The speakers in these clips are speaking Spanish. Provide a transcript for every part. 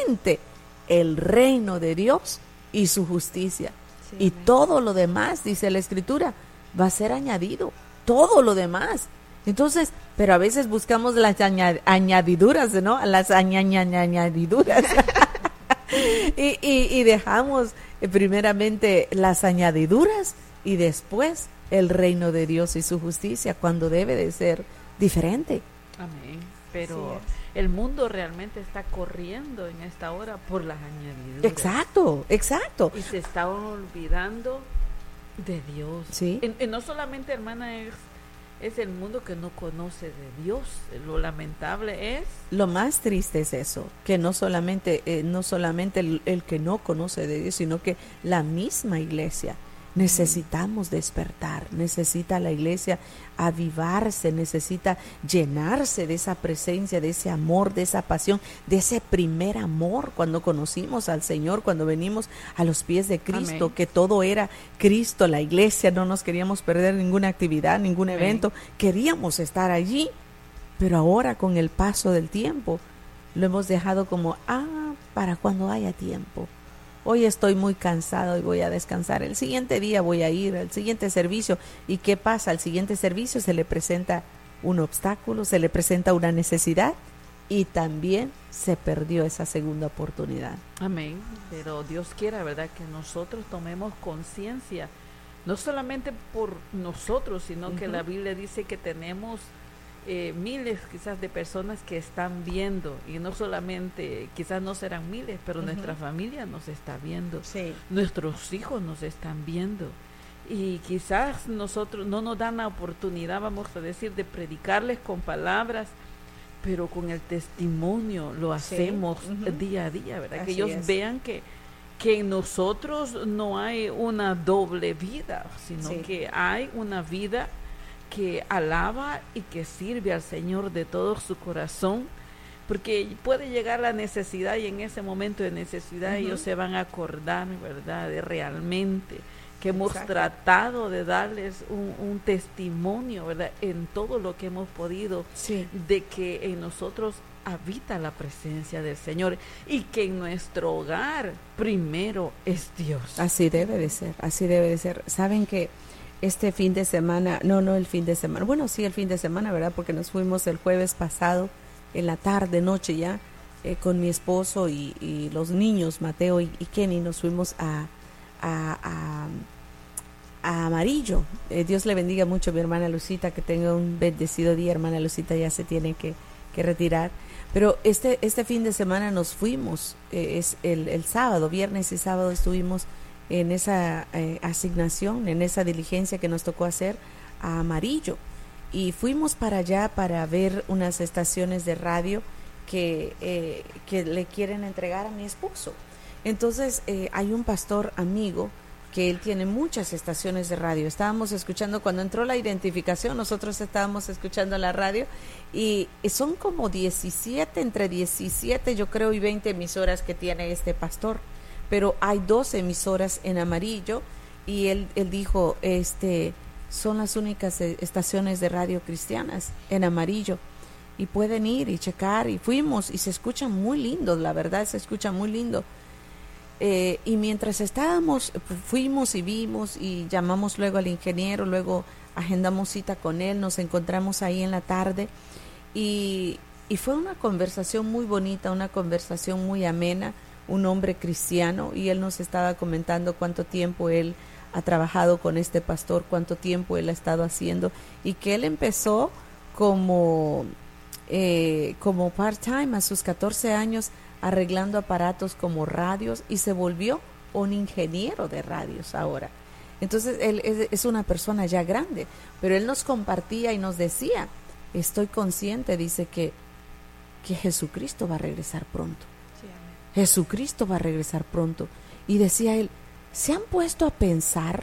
primeramente el reino de Dios y su justicia. Sí, y amén. Todo lo demás, dice la Escritura, va a ser añadido. Todo lo demás. Entonces, pero a veces buscamos las añadiduras, ¿no? Las añadiduras. y dejamos primeramente las añadiduras y después el reino de Dios y su justicia, cuando debe de ser diferente. Amén. Pero el mundo realmente está corriendo en esta hora por las añadiduras. Exacto, exacto. Y se está olvidando de Dios. Sí. No solamente, hermana, es el mundo que no conoce de Dios. Lo lamentable es... Lo más triste es eso, que no solamente el que no conoce de Dios, sino que la misma iglesia. Necesitamos despertar, necesita la iglesia avivarse, necesita llenarse de esa presencia, de ese amor, de esa pasión, de ese primer amor cuando conocimos al Señor, cuando venimos a los pies de Cristo. Amén. Que todo era Cristo, la iglesia, no nos queríamos perder ninguna actividad, ningún Amén. Evento, queríamos estar allí, pero ahora con el paso del tiempo lo hemos dejado como, para cuando haya tiempo. Hoy estoy muy cansado y voy a descansar. El siguiente día voy a ir al siguiente servicio. ¿Y qué pasa? Al siguiente servicio se le presenta un obstáculo, se le presenta una necesidad y también se perdió esa segunda oportunidad. Amén. Pero Dios quiera, ¿verdad?, que nosotros tomemos conciencia, no solamente por nosotros, sino que la Biblia dice que tenemos miles quizás de personas que están viendo, y no solamente, quizás no serán miles, pero nuestra familia nos está viendo, nuestros hijos nos están viendo, y quizás nosotros no nos dan la oportunidad, vamos a decir, de predicarles con palabras, pero con el testimonio lo hacemos día a día, ¿verdad? Que ellos vean que en nosotros no hay una doble vida, sino que hay una vida que alaba y que sirve al Señor de todo su corazón, porque puede llegar la necesidad, y en ese momento de necesidad ellos se van a acordar, ¿verdad?, de realmente que hemos tratado de darles un testimonio, ¿verdad?, en todo lo que hemos podido, de que en nosotros habita la presencia del Señor y que en nuestro hogar primero es Dios. Así debe de ser, así debe de ser. Saben que este fin de semana, el fin de semana, el fin de semana, ¿verdad? Porque nos fuimos el jueves pasado, en la tarde, noche ya, con mi esposo y los niños, Mateo y Kenny, nos fuimos a Amarillo. Dios le bendiga mucho a mi hermana Lucita, que tenga un bendecido día. Hermana Lucita ya se tiene que retirar. Pero este fin de semana nos fuimos, es el sábado, viernes y sábado estuvimos en esa asignación, en esa diligencia que nos tocó hacer a Amarillo, y fuimos para allá para ver unas estaciones de radio que le quieren entregar a mi esposo. Entonces hay un pastor amigo que él tiene muchas estaciones de radio. Estábamos escuchando, cuando entró la identificación, nosotros estábamos escuchando la radio, y son como 17, entre 17 yo creo y 20 emisoras que tiene este pastor, pero hay 2 emisoras en Amarillo, y él dijo, son las únicas estaciones de radio cristianas en Amarillo, y pueden ir y checar, y fuimos, y se escucha muy lindo, la verdad se escucha muy lindo. Y mientras estábamos, fuimos y vimos, y llamamos luego al ingeniero, luego agendamos cita con él, nos encontramos ahí en la tarde, y fue una conversación muy bonita, una conversación muy amena, un hombre cristiano, y él nos estaba comentando cuánto tiempo él ha trabajado con este pastor, cuánto tiempo él ha estado haciendo, y que él empezó como part-time a sus 14 años, arreglando aparatos como radios, y se volvió un ingeniero de radios ahora. Entonces él es una persona ya grande, pero él nos compartía y nos decía, estoy consciente, dice, que Jesucristo va a regresar pronto. Jesucristo va a regresar pronto. Y decía él, ¿se han puesto a pensar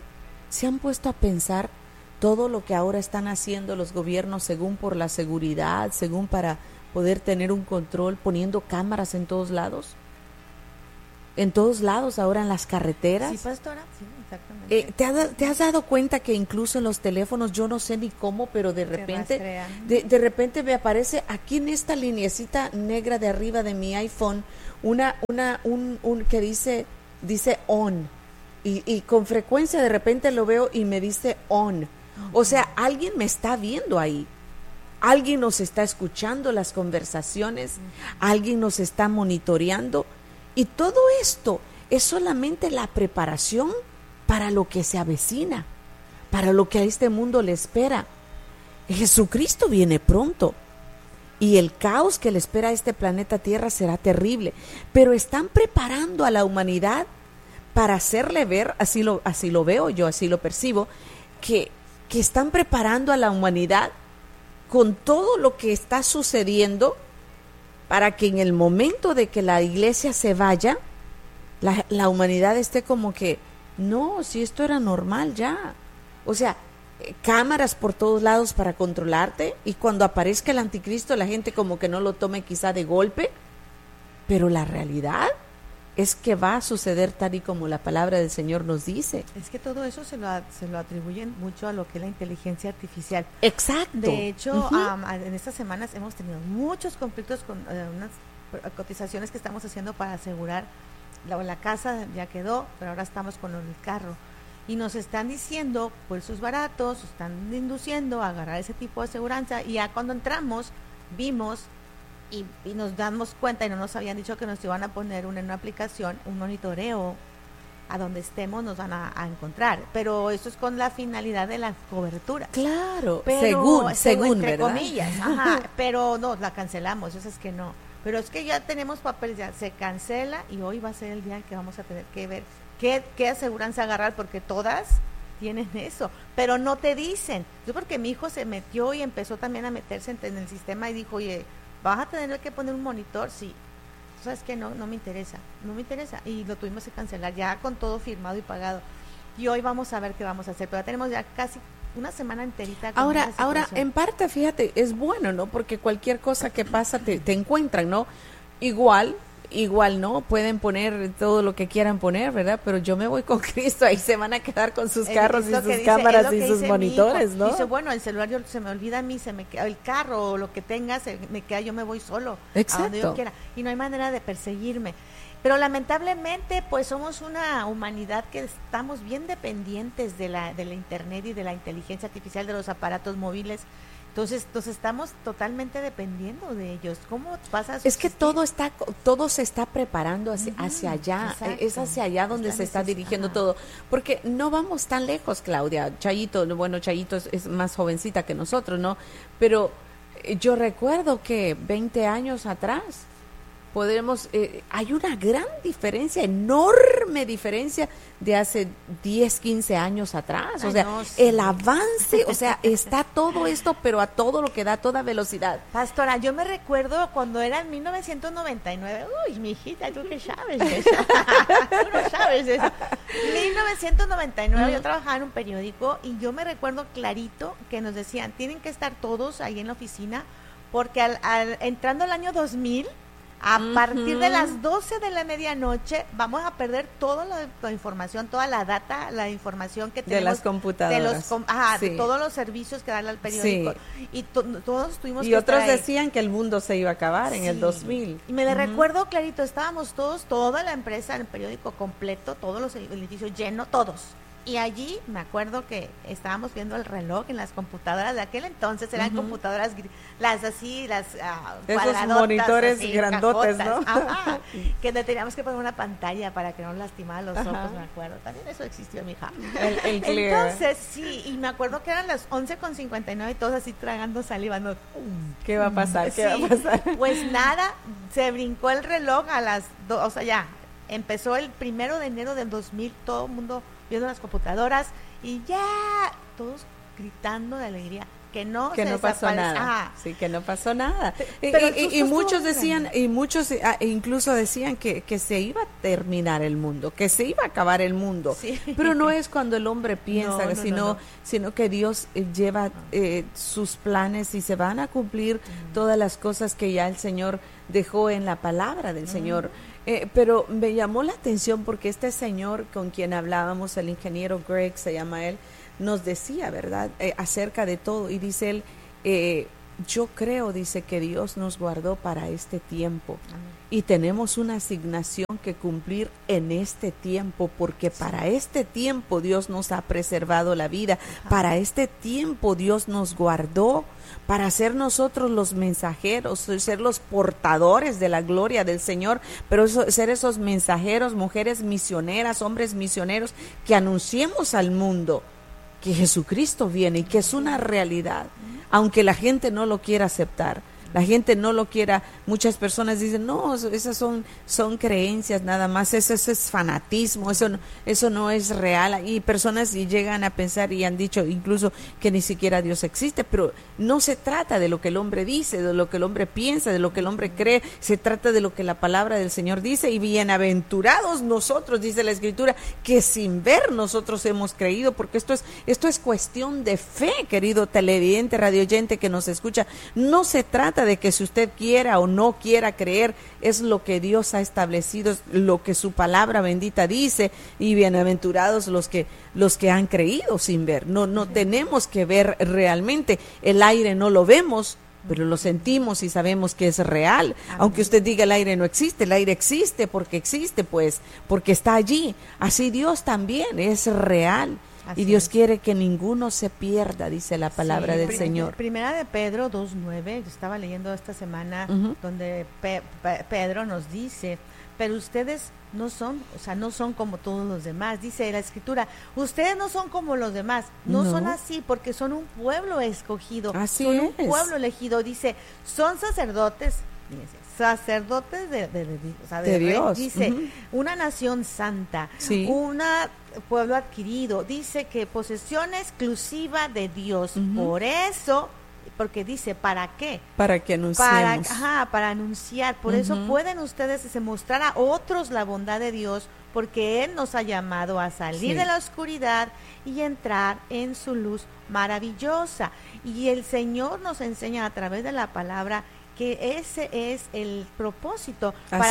todo lo que ahora están haciendo los gobiernos según por la seguridad, según para poder tener un control, poniendo cámaras en todos lados? En todos lados, ahora en las carreteras. Sí, pastora, sí, exactamente. ¿Te has dado cuenta que incluso en los teléfonos, yo no sé ni cómo, pero de repente me aparece aquí en esta lineecita negra de arriba de mi iPhone que dice on, y con frecuencia de repente lo veo y me dice on. O sea, alguien me está viendo ahí. Alguien nos está escuchando las conversaciones, alguien nos está monitoreando, y todo esto es solamente la preparación para lo que se avecina, para lo que a este mundo le espera. Jesucristo viene pronto y el caos que le espera a este planeta Tierra será terrible, pero están preparando a la humanidad para hacerle ver, así lo veo yo, así lo percibo, que están preparando a la humanidad con todo lo que está sucediendo para que en el momento de que la iglesia se vaya, la humanidad esté como que, no, si esto era normal ya. O sea, cámaras por todos lados para controlarte, y cuando aparezca el anticristo la gente como que no lo tome quizá de golpe, pero la realidad es que va a suceder tal y como la palabra del Señor nos dice. Es que todo eso se lo atribuyen mucho a lo que es la inteligencia artificial. Exacto. De hecho, en estas semanas hemos tenido muchos conflictos con unas cotizaciones que estamos haciendo para asegurar la casa ya quedó, pero ahora estamos con el carro. Y nos están diciendo, por sus baratos, están induciendo a agarrar ese tipo de aseguranza, y ya cuando entramos, vimos y nos damos cuenta, y no nos habían dicho que nos iban a poner en una aplicación un monitoreo a donde estemos, nos van a encontrar, pero eso es con la finalidad de la cobertura. Claro, pero, según entre ¿verdad? comillas, pero no, la cancelamos, eso es que no, pero es que ya tenemos papeles, ya se cancela, y hoy va a ser el día que vamos a tener que ver qué aseguranza agarrar, porque todas tienen eso, pero no te dicen. Yo, porque mi hijo se metió y empezó también a meterse en el sistema y dijo, oye, ¿vas a tener que poner un monitor? Sí. ¿Sabes qué? No me interesa, y lo tuvimos que cancelar ya con todo firmado y pagado, y hoy vamos a ver qué vamos a hacer, pero ya tenemos ya casi una semana enterita con ahora en parte, fíjate, es bueno, ¿no? Porque cualquier cosa que pasa te encuentran, ¿no? Igual no, pueden poner todo lo que quieran poner, ¿verdad? Pero yo me voy con Cristo, ahí se van a quedar con sus carros y sus cámaras y sus monitores, ¿no? Dice, bueno, el celular se me olvida a mí, se me queda, el carro o lo que tenga, me queda, yo me voy solo. Exacto. A donde yo quiera, y no hay manera de perseguirme. Pero lamentablemente, pues somos una humanidad que estamos bien dependientes de la internet y de la inteligencia artificial, de los aparatos móviles. Entonces estamos totalmente dependiendo de ellos. ¿Cómo pasa a Es que todo se está preparando hacia allá. Exacto. Es hacia allá donde se está dirigiendo todo. Porque no vamos tan lejos, Claudia. Chayito es más jovencita que nosotros, ¿no? Pero yo recuerdo que 20 años atrás hay una gran diferencia, enorme diferencia de hace 10, 15 años atrás. O sea, el avance, o sea, está todo esto, pero a todo lo que da, toda velocidad. Pastora, yo me recuerdo cuando era en 1999, uy, mi hijita, tú qué sabes de eso, tú no sabes de eso. 1999 yo trabajaba en un periódico, y yo me recuerdo clarito que nos decían, tienen que estar todos ahí en la oficina, porque entrando el año 2000, a partir de las 12 de la medianoche vamos a perder toda la información, toda la data, la información que tenemos de las computadoras, de todos los servicios que dan al periódico, y todos tuvimos y que otros decían que el mundo se iba a acabar en el 2000. Y me recuerdo clarito, estábamos toda la empresa, el periódico completo, todos los edificios llenos, todos. Y allí me acuerdo que estábamos viendo el reloj en las computadoras de aquel entonces, eran computadoras, las esos monitores así, grandotes, cajotas, ¿no? Que le teníamos que poner una pantalla para que no lastimara los ojos, me acuerdo. También eso existió, mija. El clear. Entonces, sí, y me acuerdo que eran las 11:59 y todos así tragando saliva. No, ¿qué va a pasar? ¿Qué va a pasar? Pues nada, se brincó el reloj a las 2, o sea, ya, empezó el 1 de enero del 2000, todo el mundo viendo las computadoras, y ya todos gritando de alegría que no pasó nada. Sí, que no pasó nada. Y muchos decían, incluso decían que se iba a terminar el mundo, que se iba a acabar el mundo. Sí. Pero no es cuando el hombre piensa, sino que Dios lleva sus planes, y se van a cumplir todas las cosas que ya el Señor dejó en la palabra del Señor. Pero me llamó la atención porque este señor con quien hablábamos, el ingeniero Greg, se llama él, nos decía, ¿verdad?, acerca de todo, y dice él, yo creo, dice, que Dios nos guardó para este tiempo. Amén. Y tenemos una asignación que cumplir en este tiempo, porque para este tiempo Dios nos ha preservado la vida, para este tiempo Dios nos guardó, para ser nosotros los mensajeros, ser los portadores de la gloria del Señor, pero ser esos mensajeros, mujeres misioneras, hombres misioneros, que anunciemos al mundo que Jesucristo viene y que es una realidad, aunque la gente no lo quiera aceptar. La gente no lo quiera, muchas personas dicen, no, esas son creencias nada más, eso es fanatismo, eso no es real. Y personas llegan a pensar y han dicho incluso que ni siquiera Dios existe, pero no se trata de lo que el hombre dice, de lo que el hombre piensa, de lo que el hombre cree, se trata de lo que la palabra del Señor dice. Y bienaventurados nosotros, dice la Escritura, que sin ver nosotros hemos creído, porque esto es cuestión de fe, querido televidente, radioyente que nos escucha. No se trata de que si usted quiera o no quiera creer, es lo que Dios ha establecido, es lo que su palabra bendita dice, y bienaventurados los que han creído sin ver. No tenemos que ver realmente, el aire no lo vemos, pero lo sentimos y sabemos que es real. Amén. Aunque usted diga el aire no existe, el aire existe, porque está allí. Así Dios también es real. Así y Dios quiere que ninguno se pierda, dice la palabra del Señor. Primera de Pedro 2:9, yo estaba leyendo esta semana, donde Pedro nos dice, pero ustedes no son como todos los demás, dice la Escritura, ustedes no son como los demás, no son así, porque son un pueblo escogido, son un pueblo elegido, dice, son sacerdotes, de Dios, dice, una nación santa, un pueblo adquirido, dice que posesión exclusiva de Dios, por eso, porque dice, ¿para qué? Para que anunciemos. Para anunciar, por eso pueden ustedes mostrar a otros la bondad de Dios, porque Él nos ha llamado a salir de la oscuridad y entrar en su luz maravillosa. Y el Señor nos enseña a través de la palabra que ese es el propósito, para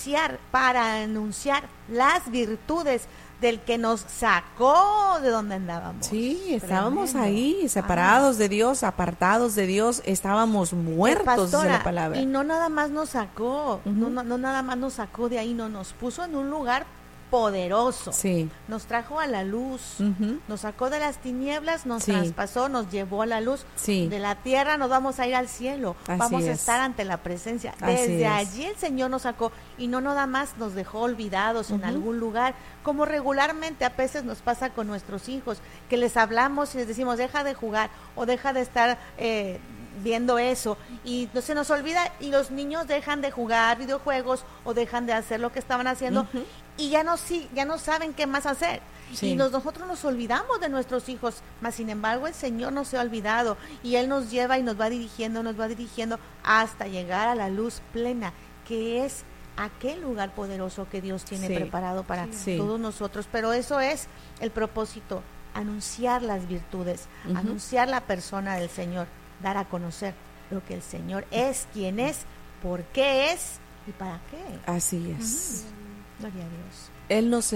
anunciar las virtudes del que nos sacó de donde andábamos. Sí, estábamos ahí, separados de Dios, apartados de Dios, estábamos muertos, dice la palabra. Y no nada más nos sacó, no nada más nos sacó de ahí, no, nos puso en un lugar poderoso, nos trajo a la luz, nos sacó de las tinieblas, nos traspasó, nos llevó a la luz, de la tierra nos vamos a ir al cielo, vamos a estar ante la presencia, desde allí el Señor nos sacó, y no nada más nos dejó olvidados en algún lugar, como regularmente a veces nos pasa con nuestros hijos, que les hablamos y les decimos, deja de jugar, o deja de estar viendo eso, y no se nos olvida, y los niños dejan de jugar videojuegos, o dejan de hacer lo que estaban haciendo, y ya no saben qué más hacer, y nosotros nos olvidamos de nuestros hijos, mas sin embargo el Señor no se ha olvidado, y Él nos lleva y nos va dirigiendo hasta llegar a la luz plena, que es aquel lugar poderoso que Dios tiene preparado para todos nosotros. Pero eso es el propósito, anunciar las virtudes, anunciar la persona del Señor, dar a conocer lo que el Señor es, quién es, por qué es y para qué. Así es. Gloria a Dios. Él nos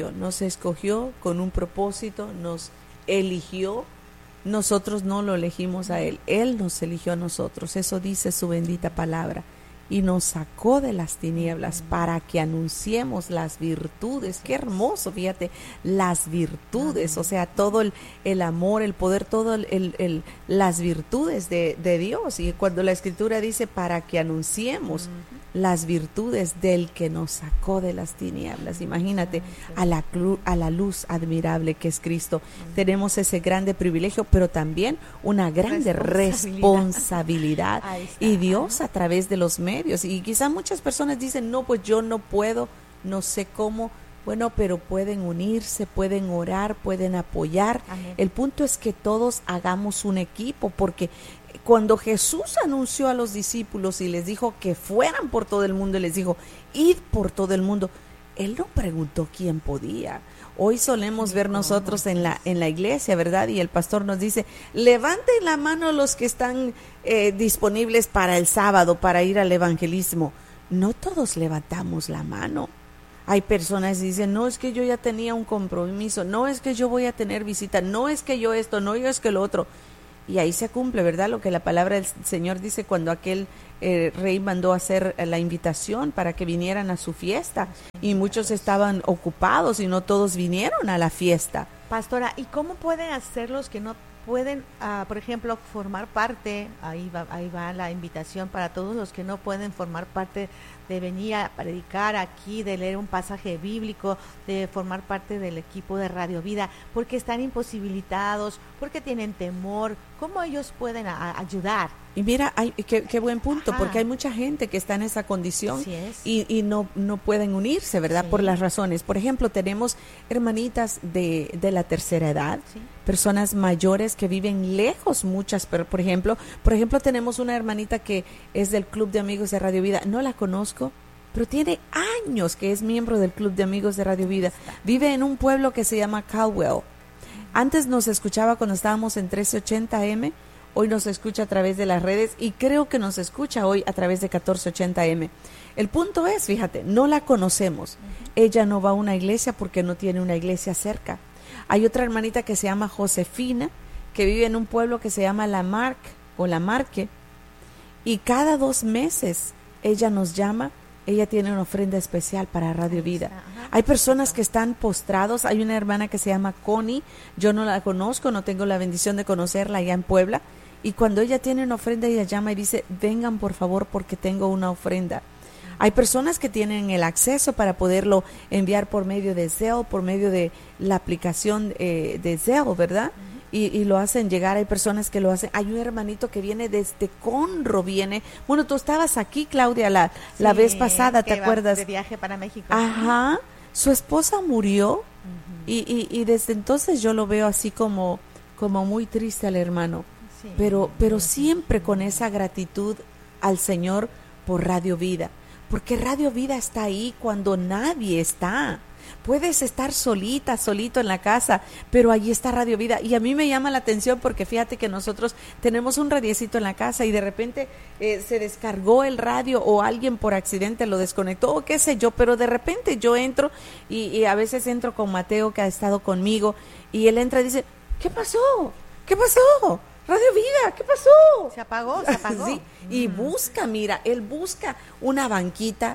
escogió con un propósito, nos eligió. Nosotros no lo elegimos a Él nos eligió a nosotros. Eso dice su bendita palabra. Y nos sacó de las tinieblas para que anunciemos las virtudes. Qué hermoso, fíjate, las virtudes, o sea, todo el amor, el poder, todo las virtudes de Dios. Y cuando la Escritura dice para que anunciemos las virtudes del que nos sacó de las tinieblas, imagínate, a la luz admirable que es Cristo. Tenemos ese grande privilegio, pero también una grande responsabilidad. Y Dios a través de los medios. Y quizás muchas personas dicen, no, pues yo no puedo, no sé cómo. Bueno, pero pueden unirse, pueden orar, pueden apoyar. Amén. El punto es que todos hagamos un equipo, porque cuando Jesús anunció a los discípulos y les dijo que fueran por todo el mundo, y les dijo, id por todo el mundo, Él no preguntó quién podía. Hoy solemos ver nosotros en la iglesia, ¿verdad? Y el pastor nos dice, levanten la mano los que están disponibles para el sábado, para ir al evangelismo. No todos levantamos la mano. Hay personas que dicen, no, es que yo ya tenía un compromiso, no, es que yo voy a tener visita, no, es que yo esto, no, yo es que lo otro. y ahí se cumple, ¿verdad? Lo que la palabra del Señor dice cuando aquel rey mandó hacer la invitación para que vinieran a su fiesta, y muchos estaban ocupados y no todos vinieron a la fiesta. Pastora, ¿y cómo pueden hacer los que no pueden, por ejemplo, formar parte? Ahí va la invitación para todos los que no pueden formar parte de venir a predicar aquí, de leer un pasaje bíblico, de formar parte del equipo de Radio Vida, porque están imposibilitados, porque tienen temor. ¿Cómo ellos pueden ayudar? Y mira, qué buen punto, Ajá. porque hay mucha gente que está en esa condición. Así es. y no pueden unirse, ¿verdad? Sí. Por las razones. Por ejemplo, tenemos hermanitas de la tercera edad, Sí. personas mayores que viven lejos, muchas, pero por ejemplo, tenemos una hermanita que es del Club de Amigos de Radio Vida. No la conozco, pero tiene años que es miembro del Club de Amigos de Radio Vida. Vive en un pueblo que se llama Caldwell. Antes nos escuchaba cuando estábamos en 1380M, hoy nos escucha a través de las redes y creo que nos escucha hoy a través de 1480M. El punto es, fíjate, no la conocemos. Ella no va a una iglesia porque no tiene una iglesia cerca. Hay otra hermanita que se llama Josefina, que vive en un pueblo que se llama Lamarque, y cada 2 meses ella nos llama. Ella tiene una ofrenda especial para Radio Vida. Ajá. Hay personas que están postrados. Hay una hermana que se llama Connie. Yo no la conozco, no tengo la bendición de conocerla allá en Puebla. Y cuando ella tiene una ofrenda, ella llama y dice, vengan por favor porque tengo una ofrenda. Hay personas que tienen el acceso para poderlo enviar por medio de Zelle, por medio de la aplicación de Zelle, ¿verdad? Y lo hacen llegar. Hay personas que lo hacen. Hay un hermanito que viene desde Conroe, bueno, tú estabas aquí, Claudia, la vez pasada, ¿te acuerdas? De viaje para México. Ajá, su esposa murió, y desde entonces yo lo veo así como muy triste al hermano, Sí. pero siempre con esa gratitud al Señor por Radio Vida, porque Radio Vida está ahí cuando nadie está. Puedes estar solito en la casa, pero allí está Radio Vida. Y a mí me llama la atención porque fíjate que nosotros tenemos un radiecito en la casa y de repente se descargó el radio o alguien por accidente lo desconectó o qué sé yo, pero de repente yo entro y a veces entro con Mateo, que ha estado conmigo, y él entra y dice, ¿qué pasó? ¿Qué pasó? Radio Vida, ¿qué pasó? Se apagó. Sí, y él busca una banquita,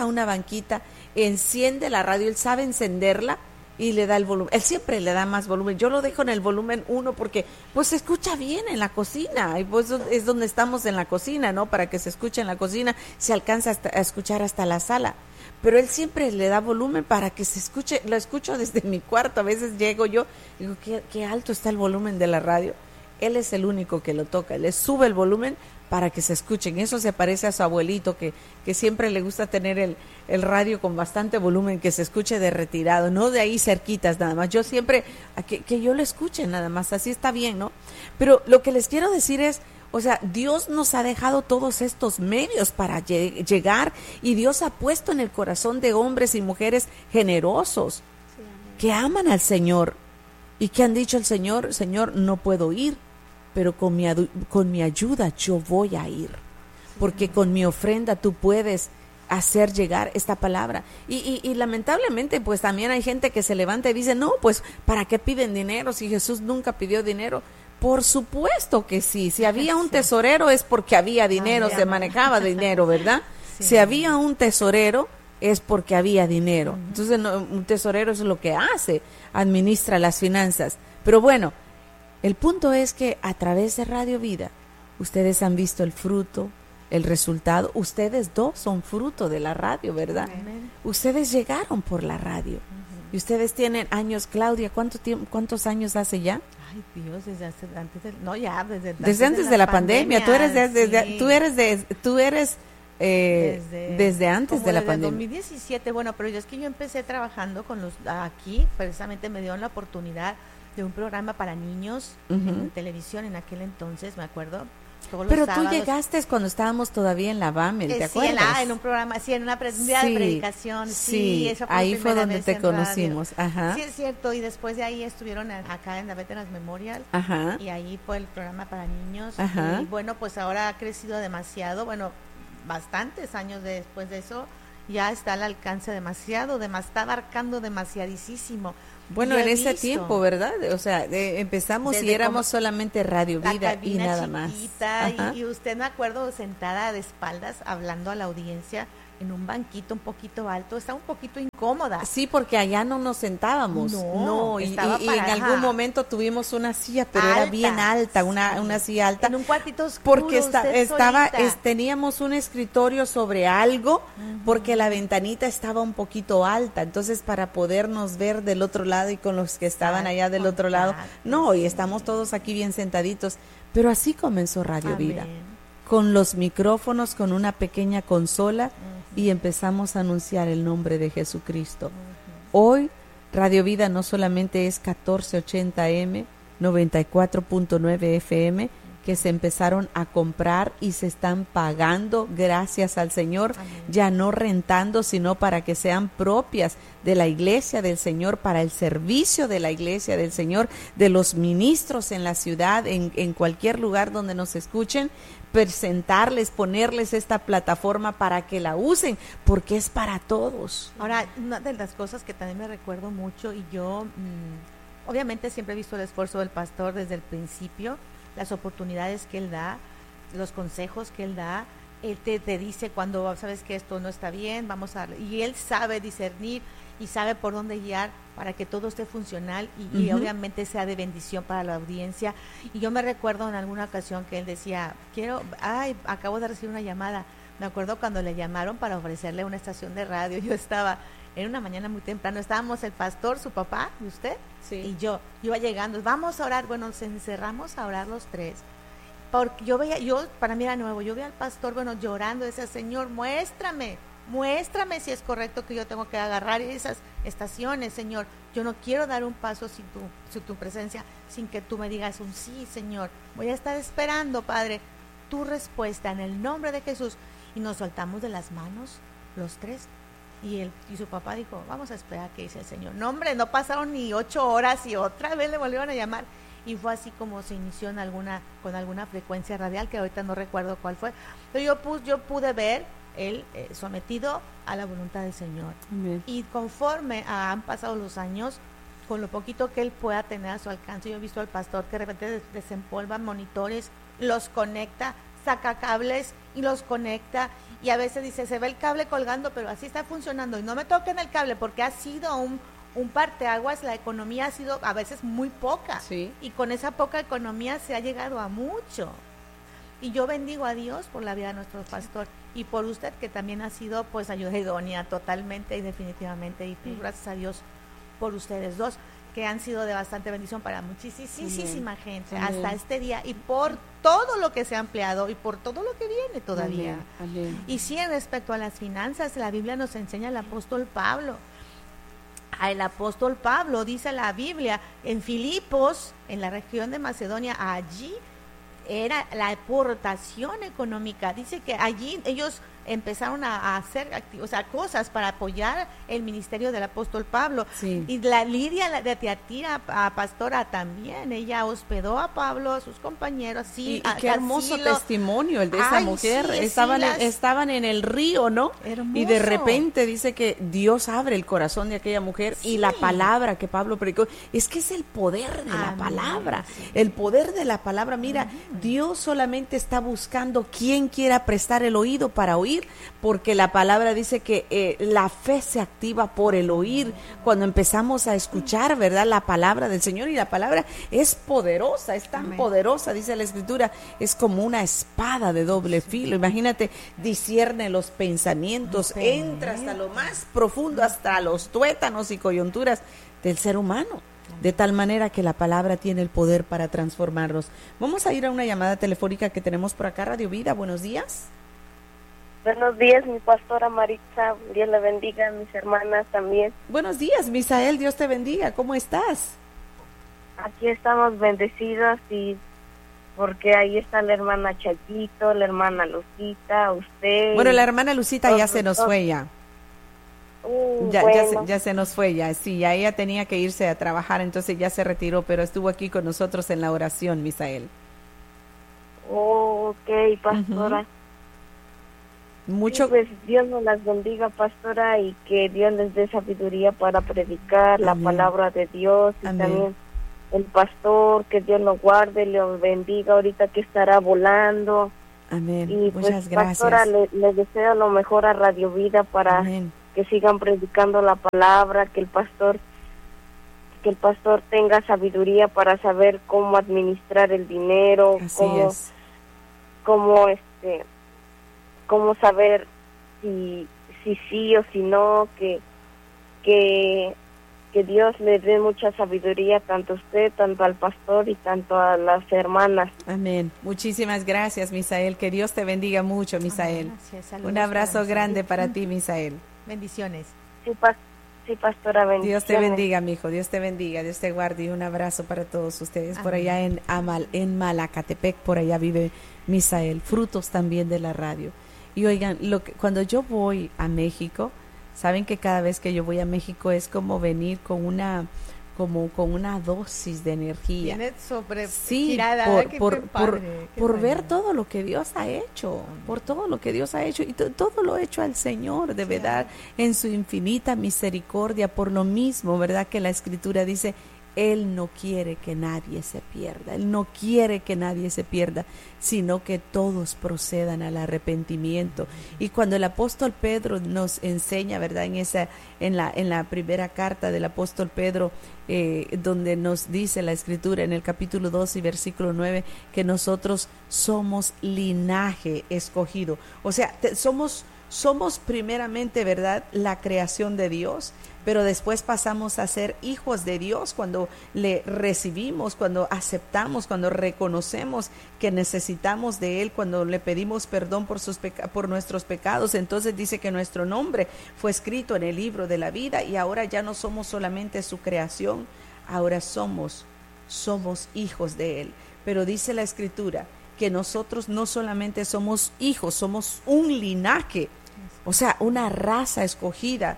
enciende la radio, él sabe encenderla y le da el volumen. Él siempre le da más volumen. Yo lo dejo en el volumen 1 porque pues se escucha bien en la cocina, y pues es donde estamos, en la cocina, ¿no? Para que se escuche en la cocina, se alcanza a escuchar hasta la sala. Pero él siempre le da volumen para que se escuche. Lo escucho desde mi cuarto, a veces llego yo y digo, qué alto está el volumen de la radio. Él es el único que lo toca, le sube el volumen para que se escuchen. Eso se parece a su abuelito, que siempre le gusta tener el radio con bastante volumen, que se escuche de retirado, no de ahí cerquitas nada más. Yo siempre, que yo lo escuche nada más, así está bien, ¿no? Pero lo que les quiero decir es, o sea, Dios nos ha dejado todos estos medios para llegar, y Dios ha puesto en el corazón de hombres y mujeres generosos, que aman al Señor y que han dicho al Señor, Señor, no puedo ir, pero con mi ayuda yo voy a ir, porque con mi ofrenda tú puedes hacer llegar esta palabra. Y lamentablemente pues también hay gente que se levanta y dice, no, pues ¿para qué piden dinero si Jesús nunca pidió dinero? Por supuesto que sí, si había un tesorero es porque había dinero, se manejaba dinero, ¿verdad? Sí. Si había un tesorero es porque había dinero. Entonces un tesorero es lo que hace, administra las finanzas. Pero bueno, el punto es que a través de Radio Vida, ustedes han visto el fruto, el resultado. Ustedes dos son fruto de la radio, ¿verdad? Amén. Ustedes llegaron por la radio. Y ustedes tienen años. Claudia, ¿cuántos años hace ya? Ay, Dios, desde antes de, no, ya, Desde antes de la pandemia. Tú eres desde antes de la pandemia. 2017, bueno, pero es que yo empecé trabajando con aquí, precisamente me dieron la oportunidad de un programa para niños en televisión en aquel entonces, me acuerdo. Pero tú llegaste cuando estábamos todavía en la BAMEL, ¿te acuerdas? Sí, en un programa, sí, en una día de predicación, sí, eso fue ahí fue donde te conocimos, ajá. Sí, es cierto, y después de ahí estuvieron acá en la Veterans Memorial, ajá, y ahí fue el programa para niños, ajá, y bueno, pues ahora ha crecido demasiado, bueno, bastantes años después de eso, ya está al alcance demasiado, está abarcando demasiadísimo. Bueno, en ese tiempo, ¿verdad? O sea, empezamos y éramos solamente Radio Vida y nada más. Y usted, me acuerdo, sentada de espaldas hablando a la audiencia en un banquito un poquito alto, estaba un poquito incómoda. Sí, porque allá no nos sentábamos. Y en algún momento tuvimos una silla, pero alta, era bien alta, una silla alta. En un cuartito oscuro, porque teníamos un escritorio sobre algo, porque la ventanita estaba un poquito alta, entonces para podernos ver del otro lado y con los que estaban allá del otro lado, y estamos todos aquí bien sentaditos, pero así comenzó Radio Vida, con los micrófonos, con una pequeña consola, y empezamos a anunciar el nombre de Jesucristo. Hoy Radio Vida no solamente es 1480M, 94.9 FM, que se empezaron a comprar y se están pagando, gracias al Señor, ya no rentando, sino para que sean propias de la iglesia del Señor, para el servicio de la iglesia del Señor, de los ministros en la ciudad, en cualquier lugar donde nos escuchen, presentarles, ponerles esta plataforma para que la usen, porque es para todos. Ahora, una de las cosas que también me recuerdo mucho, y yo obviamente siempre he visto el esfuerzo del pastor desde el principio, las oportunidades que él da, los consejos que él da. Él te dice cuando sabes que esto no está bien, y él sabe discernir y sabe por dónde guiar para que todo esté funcional y obviamente sea de bendición para la audiencia. Y yo me recuerdo en alguna ocasión que él decía, acabo de recibir una llamada. Me acuerdo cuando le llamaron para ofrecerle una estación de radio. Yo estaba en una mañana muy temprano, estábamos el pastor, su papá, y usted, y yo iba llegando, vamos a orar. Bueno, nos encerramos a orar los tres, porque para mí era nuevo, yo veía al pastor, llorando, decía, Señor, muéstrame si es correcto que yo tengo que agarrar esas estaciones, Señor. Yo no quiero dar un paso sin tu presencia, sin que tú me digas un sí, Señor. Voy a estar esperando, Padre, tu respuesta en el nombre de Jesús. Y nos soltamos de las manos los tres. Y su papá dijo, vamos a esperar qué dice el Señor. No, hombre, no pasaron ni 8 horas y otra vez le volvieron a llamar. Y fue así como se inició con alguna frecuencia radial, que ahorita no recuerdo cuál fue. Pero yo pude ver él sometido a la voluntad del Señor. Amén. Y conforme han pasado los años, con lo poquito que él pueda tener a su alcance, yo he visto al pastor que de repente desempolva monitores, los conecta, saca cables y los conecta, y a veces dice, se ve el cable colgando, pero así está funcionando, y no me toquen el cable, porque ha sido un parteaguas. La economía ha sido a veces muy poca, y con esa poca economía se ha llegado a mucho. Y yo bendigo a Dios por la vida de nuestro pastor, y por usted, que también ha sido pues ayuda idónea totalmente y definitivamente, y gracias a Dios por ustedes dos, que han sido de bastante bendición para muchísima gente hasta este día, y por todo lo que se ha empleado y por todo lo que viene todavía. Y sí, respecto a las finanzas, la Biblia nos enseña el apóstol Pablo. El apóstol Pablo, dice la Biblia, en Filipos, en la región de Macedonia, allí era la aportación económica. Dice que allí ellos empezaron a hacer cosas para apoyar el ministerio del apóstol Pablo. Y la Lidia de Tiatira, pastora, también, ella hospedó a Pablo, a sus compañeros. Y qué hermoso testimonio el de esa mujer. Estaban en el río, ¿no? Hermoso. Y de repente dice que Dios abre el corazón de aquella mujer, y la palabra que Pablo predicó, es que es el poder de la palabra. El poder de la palabra. Mira, Dios solamente está buscando quien quiera prestar el oído para oír, porque la palabra dice que la fe se activa por el oír, cuando empezamos a escuchar, ¿verdad?, la palabra del Señor. Y la palabra es poderosa, es tan poderosa, dice la Escritura, es como una espada de doble filo. Imagínate, discierne los pensamientos, entra hasta lo más profundo, hasta los tuétanos y coyunturas del ser humano. De tal manera que la palabra tiene el poder para transformarnos. Vamos a ir a una llamada telefónica que tenemos por acá. Radio Vida, buenos días. Buenos días, mi pastora Maritza. Dios le bendiga, a mis hermanas también. Buenos días, Misael. Dios te bendiga. ¿Cómo estás? Aquí estamos bendecidas, y porque ahí está la hermana Chaquito, la hermana Lucita, usted. Bueno, la hermana Lucita ya se nos fue ya. Bueno. Ya se nos fue ya. Sí, ya ella tenía que irse a trabajar, entonces ya se retiró, pero estuvo aquí con nosotros en la oración, Misael. Ok, pastora. Mucho. Sí, pues Dios nos las bendiga, pastora, y que Dios les dé sabiduría para predicar la palabra de Dios. Y también el pastor, que Dios lo guarde, lo bendiga ahorita que estará volando. Amén. Y muchas pues, gracias. pastora, le deseo lo mejor a Radio Vida para que sigan predicando la palabra, que el pastor tenga sabiduría para saber cómo administrar el dinero, cómo saber si sí o si no, que Dios le dé mucha sabiduría tanto a usted, tanto al pastor y tanto a las hermanas. Amén. Muchísimas gracias, Misael. Que Dios te bendiga mucho, Misael. Un abrazo grande para ti, Misael. Bendiciones. Sí, pastora, bendiciones. Dios te bendiga, mijo. Dios te bendiga. Dios te guarde. Y un abrazo para todos ustedes. Por allá en Malacatepec, por allá vive Misael. Frutos también de la radio. Y oigan, cuando yo voy a México, saben que cada vez que yo voy a México es como venir con una dosis de energía. Viene girada, por ver todo lo que Dios ha hecho, por todo lo que Dios ha hecho y todo lo hecho al Señor, de verdad, en su infinita misericordia, por lo mismo, ¿verdad? Que la Escritura dice, Él no quiere que nadie se pierda, Él no quiere que nadie se pierda, sino que todos procedan al arrepentimiento. Y cuando el apóstol Pedro nos enseña, ¿verdad? En la primera carta del apóstol Pedro, donde nos dice la Escritura en el capítulo 2 y versículo 9, que nosotros somos linaje escogido. O sea, somos primeramente, ¿verdad?, la creación de Dios, pero después pasamos a ser hijos de Dios cuando le recibimos, cuando aceptamos, cuando reconocemos que necesitamos de Él, cuando le pedimos perdón por nuestros pecados. Entonces dice que nuestro nombre fue escrito en el libro de la vida y ahora ya no somos solamente su creación, ahora somos hijos de Él. Pero dice la Escritura que nosotros no solamente somos hijos, somos un linaje, o sea, una raza escogida,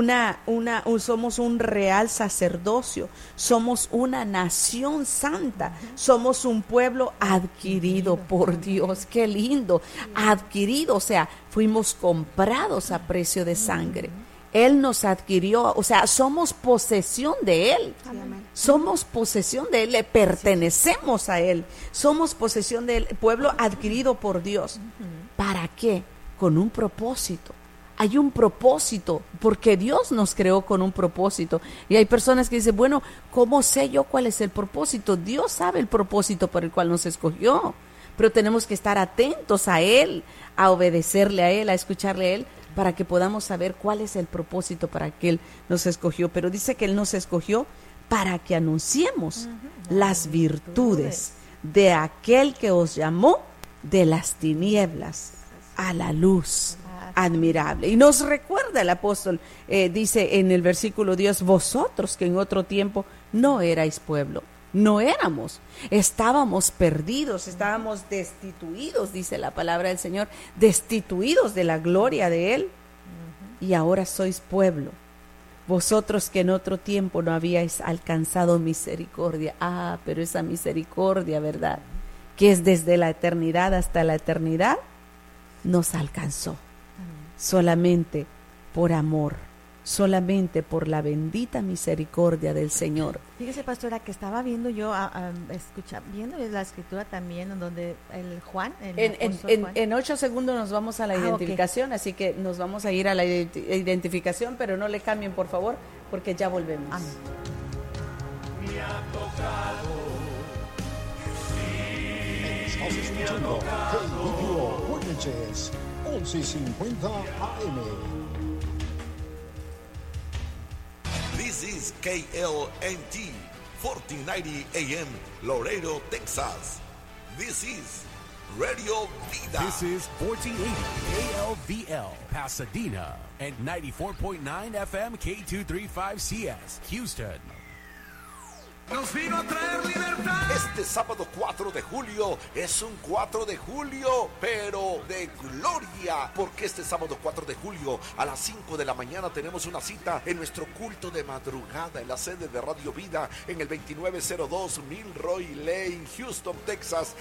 somos un real sacerdocio, somos una nación santa, somos un pueblo adquirido por Dios. Qué lindo, adquirido, o sea, fuimos comprados a precio de sangre. Él nos adquirió, o sea, somos posesión de Él. Somos posesión de Él, le pertenecemos a Él. Somos posesión del pueblo adquirido por Dios. ¿Para qué? Con un propósito. Hay un propósito, porque Dios nos creó con un propósito. Y hay personas que dicen, bueno, ¿cómo sé yo cuál es el propósito? Dios sabe el propósito por el cual nos escogió. Pero tenemos que estar atentos a Él, a obedecerle a Él, a escucharle a Él, para que podamos saber cuál es el propósito para que Él nos escogió. Pero dice que Él nos escogió para que anunciemos las virtudes de aquel que os llamó de las tinieblas a la luz admirable. Y nos recuerda el apóstol, dice en el versículo 10, vosotros que en otro tiempo no erais pueblo, no éramos, estábamos perdidos, estábamos destituidos, dice la palabra del Señor, destituidos de la gloria de Él, y ahora sois pueblo. Vosotros que en otro tiempo no habíais alcanzado misericordia. Pero esa misericordia, ¿verdad?, que es desde la eternidad hasta la eternidad, nos alcanzó. Solamente por amor, solamente por la bendita misericordia del Señor. Fíjese, pastora, que estaba viendo yo, viendo la Escritura también, en donde el Juan, en 8 segundos nos vamos a la identificación, así que nos vamos a ir a la identificación, pero no le cambien, por favor, porque ya volvemos. Amén. Me ha tocado. Estás escuchando KBPO Buenaches 1150 AM. This is KLNT 1490 AM Laredo, Texas. This is Radio Vida. This is 1480 KLVL Pasadena and 94.9 FM K235CS Houston. nos vino a traer libertad. Este sábado 4 de julio es un 4 de julio, pero de gloria, porque este sábado 4 de julio a las 5 de la mañana tenemos una cita en nuestro culto de madrugada en la sede de Radio Vida en el 2902 Milroy Lane, Houston, Texas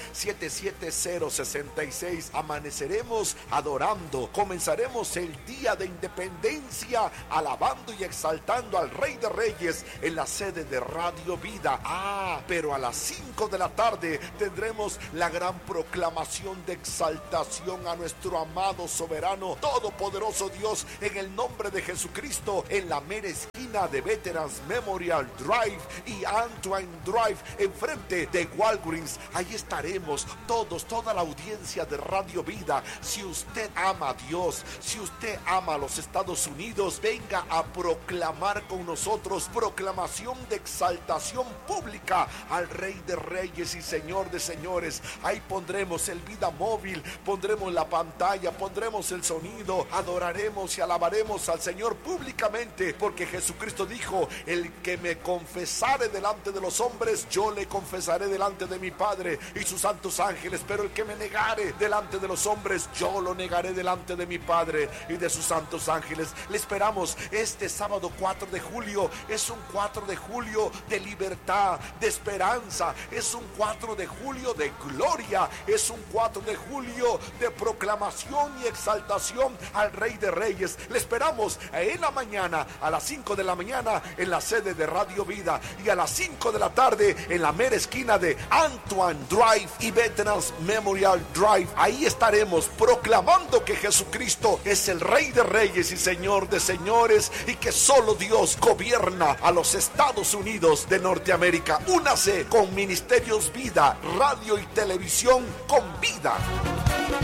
77066. Amaneceremos adorando, comenzaremos el día de independencia alabando y exaltando al Rey de Reyes en la sede de Radio Vida. Pero a las 5 de la tarde tendremos la gran proclamación de exaltación a nuestro amado, soberano, todopoderoso Dios en el nombre de Jesucristo en la mera esquina de Veterans Memorial Drive y Antoine Drive enfrente de Walgreens. Ahí estaremos todos, toda la audiencia de Radio Vida. Si usted ama a Dios, si usted ama a los Estados Unidos, venga a proclamar con nosotros proclamación de exaltación pública al Rey de Reyes y Señor de Señores. Ahí pondremos el Vida Móvil, pondremos la pantalla, pondremos el sonido, adoraremos y alabaremos al Señor públicamente, porque Jesucristo dijo: el que me confesare delante de los hombres, yo le confesaré delante de mi Padre y sus santos ángeles, pero el que me negare delante de los hombres, yo lo negaré delante de mi Padre y de sus santos ángeles. Le esperamos este sábado 4 de julio. Es un 4 de julio de libertad, de esperanza, es un 4 de julio de gloria, es un 4 de julio de proclamación y exaltación al Rey de Reyes. Le esperamos en la mañana, a las 5 de la mañana en la sede de Radio Vida, y a las 5 de la tarde en la mera esquina de Antoine Drive y Veterans Memorial Drive. Ahí estaremos proclamando que Jesucristo es el Rey de Reyes y Señor de Señores, y que solo Dios gobierna a los Estados Unidos de Norteamérica. Únase con Ministerios Vida, radio y televisión con vida.